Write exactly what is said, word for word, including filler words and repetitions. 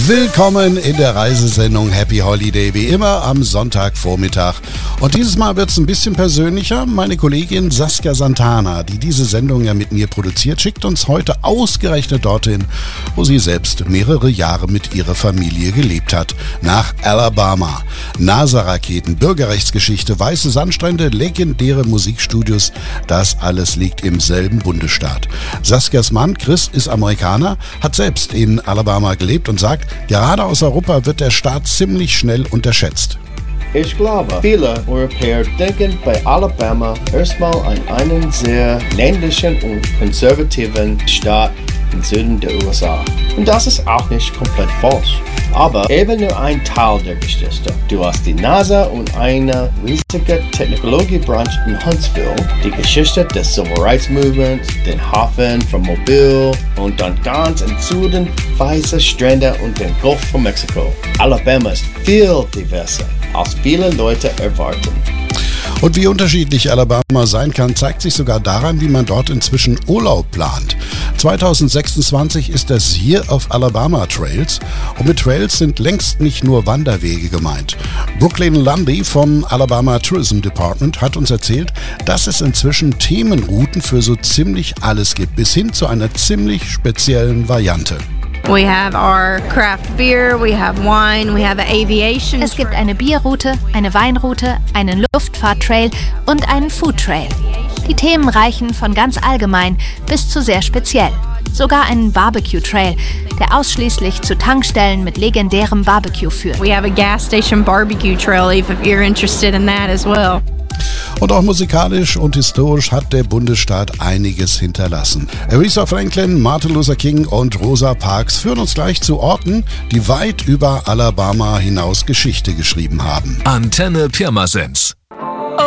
Willkommen in der Reisesendung Happy Holiday, wie immer am Sonntagvormittag. Und dieses Mal wird es ein bisschen persönlicher. Meine Kollegin Saskia Santana, die diese Sendung ja mit mir produziert, schickt uns heute ausgerechnet dorthin, wo sie selbst mehrere Jahre mit ihrer Familie gelebt hat. Nach Alabama. NASA-Raketen, Bürgerrechtsgeschichte, weiße Sandstrände, legendäre Musikstudios, das alles liegt im selben Bundesstaat. Saskias Mann Chris ist Amerikaner, hat selbst in Alabama gelebt und sagt, gerade aus Europa wird der Staat ziemlich schnell unterschätzt. Ich glaube, viele Europäer denken bei Alabama erstmal an einen sehr ländlichen und konservativen Staat im Süden der U S A. Und das ist auch nicht komplett falsch. Aber eben nur ein Teil der Geschichte. Du hast die NASA und eine riesige Technologiebranche in Huntsville, die Geschichte des Civil Rights Movement, den Hafen von Mobile und dann ganz im Süden weiße Strände und den Golf von Mexiko. Alabama ist viel diverser, als viele Leute erwarten. Und wie unterschiedlich Alabama sein kann, zeigt sich sogar daran, wie man dort inzwischen Urlaub plant. zwanzig sechsundzwanzig ist das Year of Alabama Trails und mit Trails sind längst nicht nur Wanderwege gemeint. Brooklyn Lumby vom Alabama Tourism Department hat uns erzählt, dass es inzwischen Themenrouten für so ziemlich alles gibt, bis hin zu einer ziemlich speziellen Variante. We have our craft beer, we have wine, we have an aviation. Es gibt eine Bierroute, eine Weinroute, einen Luftfahrttrail und einen Foodtrail. Die Themen reichen von ganz allgemein bis zu sehr speziell. Sogar einen Barbecue-Trail, der ausschließlich zu Tankstellen mit legendärem Barbecue führt. We have a gas station barbecue trail if you're interested in that as well. Und auch musikalisch und historisch hat der Bundesstaat einiges hinterlassen. Aretha Franklin, Martin Luther King und Rosa Parks führen uns gleich zu Orten, die weit über Alabama hinaus Geschichte geschrieben haben. Antenne Pirmasens.